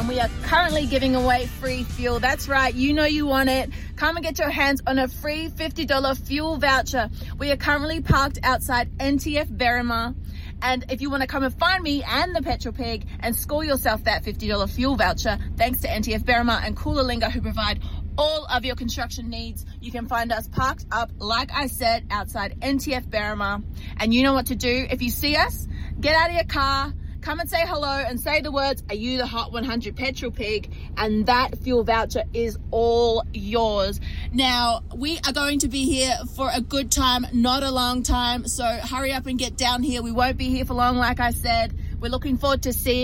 and we are currently giving away free fuel. That's right, you know you want it. Come and get your hands on a free $50 fuel voucher. We are currently parked outside NTF Berrima. And if you want to come and find me and the Petrol Pig and score yourself that $50 fuel voucher, thanks to NTF Berrima and Coolalingga, who provide all of your construction needs, you can find us parked up, like I said, outside NTF Berrima. And you know what to do. If you see us, get out of your car, come and say hello and say the words, "Are you the Hot 100 Petrol Pig?" And that fuel voucher is all yours. Now, we are going to be here for a good time, not a long time. So hurry up and get down here. We won't be here for long, like I said. We're looking forward to seeing